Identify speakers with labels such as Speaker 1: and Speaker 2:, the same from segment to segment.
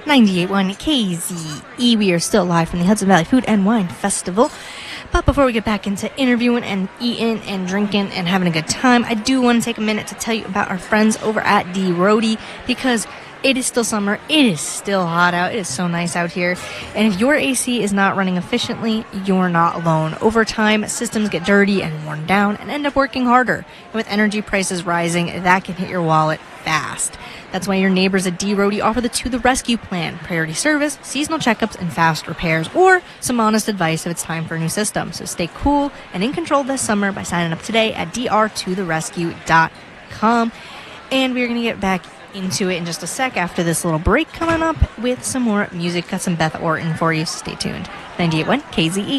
Speaker 1: 98.1 KZE. We are still live from the Hudson Valley Food and Wine Festival. But before we get back into interviewing and eating and drinking and having a good time, I do want to take a minute to tell you about our friends over at D. Roadie, because it is still summer. It is still hot out. It is so nice out here. And if your AC is not running efficiently, you're not alone. Over time, systems get dirty and worn down and end up working harder. And with energy prices rising, that can hit your wallet fast. That's why your neighbors at D. Roadie offer the To the Rescue plan, priority service, seasonal checkups, and fast repairs, or some honest advice if it's time for a new system. So stay cool and in control this summer by signing up today at drtotherescue.com. And we're going to get back into it in just a sec after this little break coming up with some more music. Got some Beth Orton for you, so stay tuned. 98.1 KZE.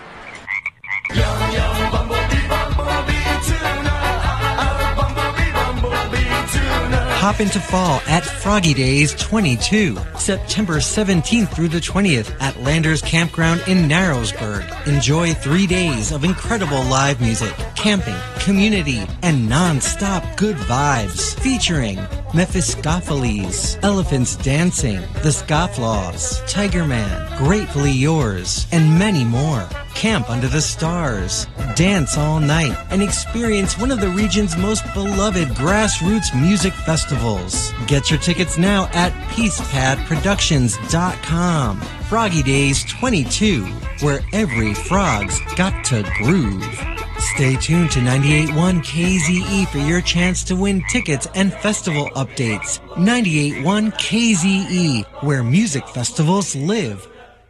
Speaker 2: Young, young bumblebee, bumblebee tuna. Bumblebee, bumblebee tuna.
Speaker 3: Hop into fall at Froggy Days 22, September 17th through the 20th at Landers Campground in Narrowsburg. Enjoy 3 days of incredible live music, camping, community, and non-stop good vibes. Featuring Mephistopheles, Elephants Dancing, The Scofflaws, Tiger Man, Gratefully Yours, and many more. Camp under the stars, dance all night, and experience one of the region's most beloved grassroots music festivals. Get your tickets now at peacepadproductions.com. Froggy Days 22, where every frog's got to groove. Stay tuned to 98.1 KZE for your chance to win tickets and festival updates. 98.1 KZE, where music festivals live.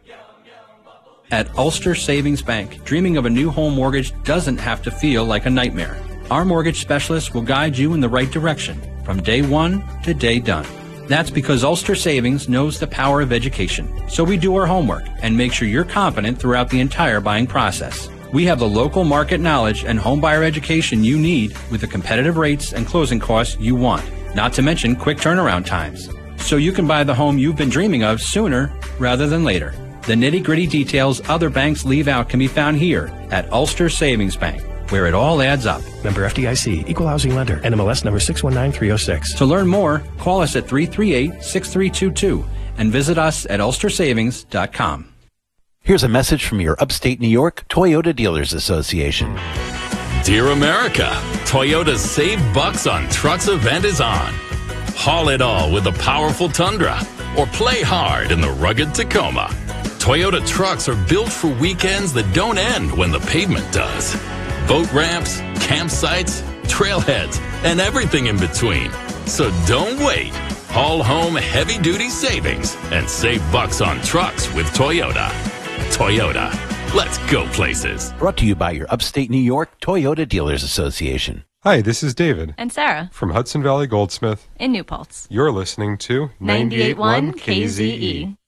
Speaker 4: At Ulster Savings Bank, dreaming of a new home mortgage doesn't have to feel like a nightmare. Our mortgage specialists will guide you in the right direction from day one to day done. That's because Ulster Savings knows the power of education. So we do our homework and make sure you're confident throughout the entire buying process. We have the local market knowledge and home buyer education you need with the competitive rates and closing costs you want, not to mention quick turnaround times. So you can buy the home you've been dreaming of sooner rather than later. The nitty-gritty details other banks leave out can be found here at Ulster Savings Bank, where it all adds up.
Speaker 5: Member FDIC, Equal Housing Lender, NMLS number 619306.
Speaker 4: To learn more, call us at 338-6322 and visit us at ulstersavings.com.
Speaker 6: Here's a message from your upstate New York Toyota Dealers Association.
Speaker 7: Dear America, Toyota's Save Bucks on Trucks event is on. Haul it all with the powerful Tundra or play hard in the rugged Tacoma. Toyota trucks are built for weekends that don't end when the pavement does. Boat ramps, campsites, trailheads, and everything in between. So don't wait. Haul home heavy-duty savings and save bucks on trucks with Toyota. Toyota. Let's go places.
Speaker 6: Brought to you by your upstate New York Toyota Dealers Association.
Speaker 8: Hi, this is David.
Speaker 9: And Sarah.
Speaker 8: From Hudson Valley Goldsmith.
Speaker 9: In New Paltz.
Speaker 8: You're listening to
Speaker 9: 98.1 KZE.